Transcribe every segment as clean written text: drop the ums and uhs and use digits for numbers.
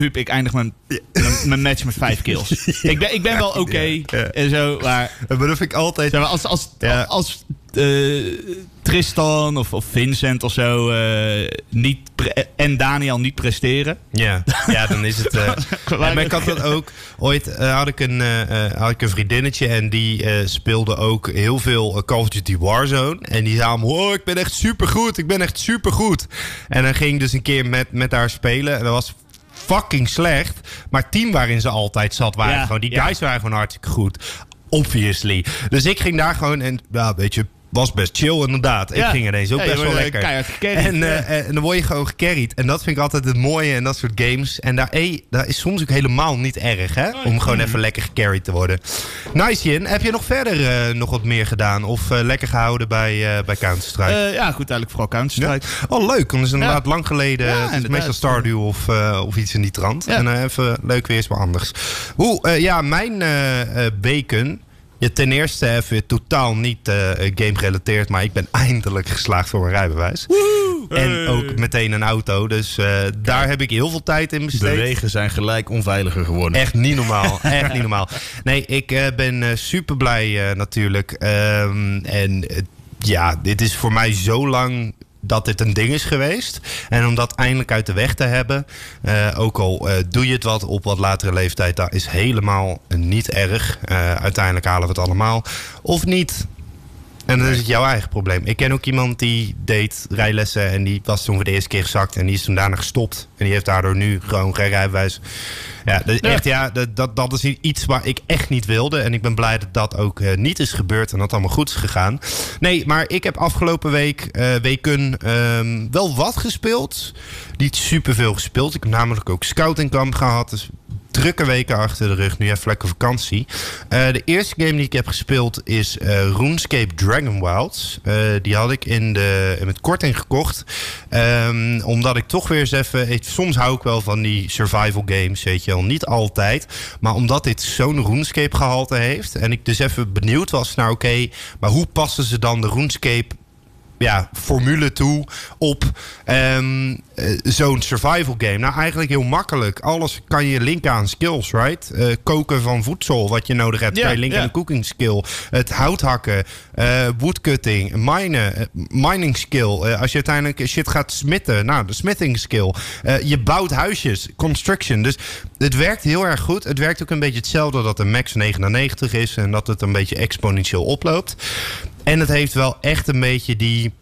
Huub, ik eindig mijn match met 5 kills. Ik ben wel oké en zo, maar dat vind ik altijd... Als Tristan of Vincent of zo en Daniel niet presteren. Ja, dan is het... maar ik had dat ook... Ooit had ik een vriendinnetje en die speelde ook heel veel Call of Duty Warzone. En die zei me, ik ben echt supergoed. En dan ging ik dus een keer met haar spelen. En dat was fucking slecht. Maar het team waarin ze altijd zat, guys waren gewoon hartstikke goed. Obviously. Dus ik ging daar gewoon en weet je, was best chill inderdaad. Ik ging ineens ook best wel lekker. En dan word je gewoon gecarried. En dat vind ik altijd het mooie in dat soort games. En daar is soms ook helemaal niet erg, hè? Om gewoon even lekker gecarried te worden. Nice, Jin. Heb je nog verder nog wat meer gedaan? Of lekker gehouden bij Counter-Strike? Goed, eigenlijk vooral Counter-Strike. Ja? Oh, leuk. Want het is inderdaad lang geleden. Het is meestal Stardew of iets in die trant. Ja. En even leuk weer eens wat anders. Mijn bacon... ten eerste even totaal niet game-gerelateerd, maar ik ben eindelijk geslaagd voor mijn rijbewijs. Woehoe! En ook meteen een auto, dus daar heb ik heel veel tijd in besteed. De wegen zijn gelijk onveiliger geworden. Echt niet normaal, echt niet normaal. Nee, ik ben super blij natuurlijk. Dit is voor mij zo lang... dat dit een ding is geweest. En om dat eindelijk uit de weg te hebben... ook al doe je het op wat latere leeftijd... dat is helemaal niet erg. Uiteindelijk halen we het allemaal. Of niet. En dan is het jouw eigen probleem. Ik ken ook iemand die deed rijlessen... en die was toen voor de eerste keer gezakt... en die is toen daarna gestopt. En die heeft daardoor nu gewoon geen rijbewijs. Dat is iets waar ik echt niet wilde. En ik ben blij dat dat ook niet is gebeurd... en dat allemaal goed is gegaan. Nee, maar ik heb afgelopen weken wel wat gespeeld. Niet superveel gespeeld. Ik heb namelijk ook scoutingkamp gehad... Dus drukke weken achter de rug, nu even lekker vakantie. De eerste game die ik heb gespeeld is RuneScape Dragon Wilds. Die had ik met korting gekocht. Omdat ik toch weer eens even... Soms hou ik wel van die survival games, weet je wel. Niet altijd. Maar omdat dit zo'n RuneScape gehalte heeft... en ik dus even benieuwd was naar maar hoe passen ze dan de RuneScape... formule toe op zo'n survival game. Nou, eigenlijk heel makkelijk. Alles kan je linken aan skills, right? Koken van voedsel, wat je nodig hebt. Kan je linken aan een cooking skill. Het hout hakken, woodcutting, mining skill. Als je uiteindelijk shit gaat smitten, de smithing skill. Je bouwt huisjes, construction. Dus het werkt heel erg goed. Het werkt ook een beetje hetzelfde dat de max 99 is en dat het een beetje exponentieel oploopt. En het heeft wel echt een beetje die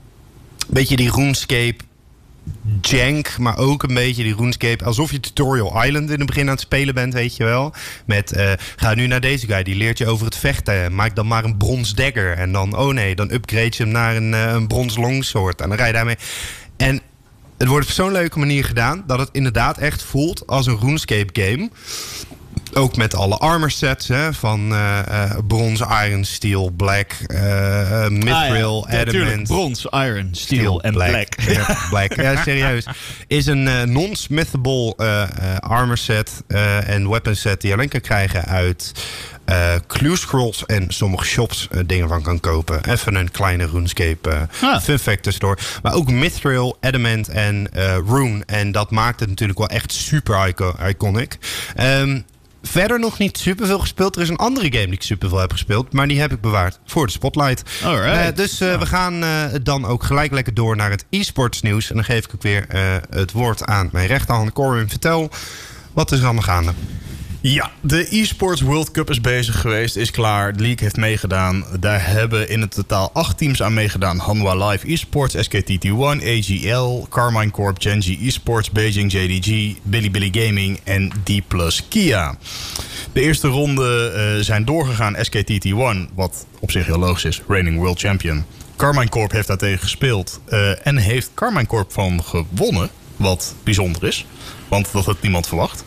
RuneScape jank, maar ook een beetje die RuneScape... alsof je Tutorial Island in het begin aan het spelen bent, weet je wel. Met, ga nu naar deze guy, die leert je over het vechten. Maak dan maar een brons dagger. En dan, dan upgrade je hem naar een brons longsword. En dan rij je daarmee... En het wordt op zo'n leuke manier gedaan... dat het inderdaad echt voelt als een RuneScape game... Ook met alle armor sets, van bronze, iron, steel, black, mithril, adamant. Bronze, iron, steel en black. Black. Ja, serieus. Is een non-smithable armor set en weapon set die je alleen kan krijgen uit clue scrolls en sommige shops dingen van kan kopen. Even een kleine RuneScape fun fact tussendoor. Maar ook mithril, adamant en rune. En dat maakt het natuurlijk wel echt super iconic. Verder nog niet superveel gespeeld. Er is een andere game die ik superveel heb gespeeld. Maar die heb ik bewaard voor de spotlight. Dus we gaan dan ook gelijk lekker door naar het e-sports nieuws. En dan geef ik ook weer het woord aan mijn rechterhand. Corbin, vertel, wat is er allemaal gaande? Ja, de eSports World Cup is bezig geweest, is klaar. De league heeft meegedaan. Daar hebben in het totaal 8 teams aan meegedaan. Hanwha Live Esports, SKTT1, AGL, Carmine Corp, Genji Esports, Beijing JDG, Bilibili Gaming en D+ Kia. De eerste ronde zijn doorgegaan. SKTT1, wat op zich heel logisch is, reigning world champion. Carmine Corp heeft daartegen gespeeld en heeft Carmine Corp van gewonnen, wat bijzonder is. Want dat had niemand verwacht.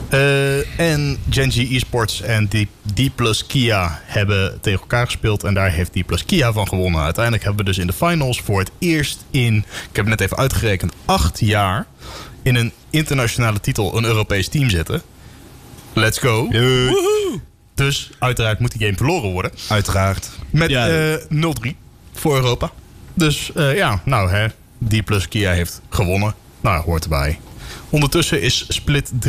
En Genji Esports en D+ Kia hebben tegen elkaar gespeeld. En daar heeft D+ Kia van gewonnen. Uiteindelijk hebben we dus in de finals voor het eerst in... Ik heb het net even uitgerekend. 8 jaar in een internationale titel een Europees team zitten. Let's go. Woehoe. Dus uiteraard moet die game verloren worden. Uiteraard. Met 0-3 voor Europa. Dus D+ Kia heeft gewonnen. Nou, hoort erbij. Ondertussen is Split